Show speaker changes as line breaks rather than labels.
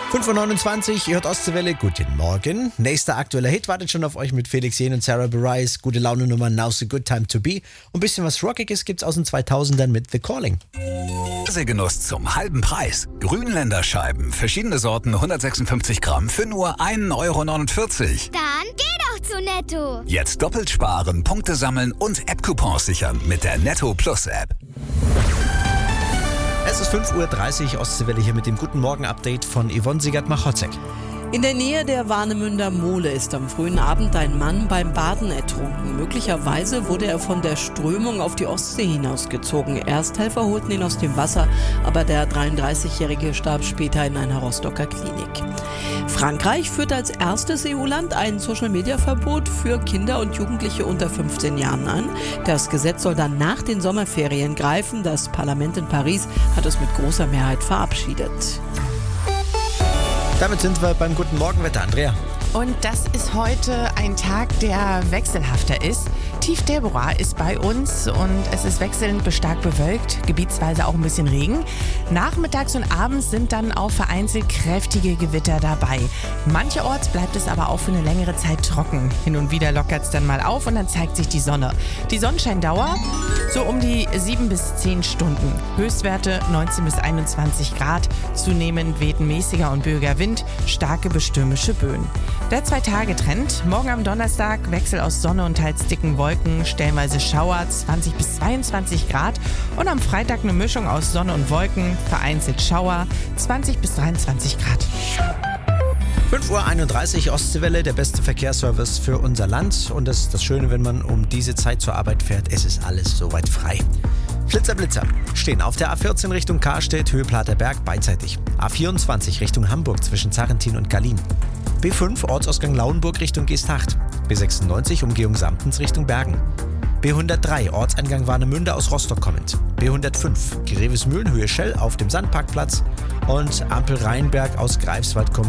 5.29 Uhr, ihr hört Ostseewelle, guten Morgen. Nächster aktueller Hit wartet schon auf euch mit Felix Jähn und Sarah Bareilles. Gute Laune-Nummer Now's a Good Time to Be. Und ein bisschen was Rockiges gibt's aus den 2000ern mit The Calling.
Genuss zum halben Preis. Grünländerscheiben, verschiedene Sorten, 156 Gramm für nur 1,49 Euro.
Dann geh doch zu Netto.
Jetzt doppelt sparen, Punkte sammeln und App-Coupons sichern mit der Netto Plus App.
Es ist 5.30 Uhr, Ostseewelle hier mit dem Guten Morgen-Update von Yvonne Siegert-Machotzek.
In der Nähe der Warnemünder Mole ist am frühen Abend ein Mann beim Baden ertrunken. Möglicherweise wurde er von der Strömung auf die Ostsee hinausgezogen. Ersthelfer holten ihn aus dem Wasser, aber der 33-Jährige starb später in einer Rostocker Klinik. Frankreich führt als erstes EU-Land ein Social-Media-Verbot für Kinder und Jugendliche unter 15 Jahren ein. Das Gesetz soll dann nach den Sommerferien greifen. Das Parlament in Paris hat es mit großer Mehrheit verabschiedet.
Damit sind wir beim Guten Morgenwetter, Andrea.
Und das ist heute ein Tag, der wechselhafter ist. Tief Deborah ist bei uns und es ist wechselnd bis stark bewölkt, gebietsweise auch ein bisschen Regen. Nachmittags und abends sind dann auch vereinzelt kräftige Gewitter dabei. Mancherorts bleibt es aber auch für eine längere Zeit trocken. Hin und wieder lockert es dann mal auf und dann zeigt sich die Sonne. Die Sonnenscheindauer so um die 7 bis 10 Stunden. Höchstwerte 19 bis 21 Grad. Zunehmend weht ein mäßiger und böiger Wind, starke bis stürmische Böen. Der 2-Tage-Trend. Morgen am Donnerstag Wechsel aus Sonne und teils dicken Wolken, stellenweise Schauer, 20 bis 22 Grad. Und am Freitag eine Mischung aus Sonne und Wolken, vereinzelt Schauer, 20 bis 23 Grad.
5.31 Uhr, Ostseewelle, der beste Verkehrsservice für unser Land. Und das ist das Schöne, wenn man um diese Zeit zur Arbeit fährt, es ist alles soweit frei. Flitzer stehen auf der A14 Richtung Karstedt, Höhe Platerberg, beidseitig. A24 Richtung Hamburg zwischen Zarrentin und Gallien. B5 Ortsausgang Lauenburg Richtung Geesthacht. B96 Umgehung Samtens Richtung Bergen. B103 Ortseingang Warnemünde aus Rostock kommend. B105 Grevesmühlen Höhe Schell auf dem Sandparkplatz. Und Ampel Rheinberg aus Greifswald kommend.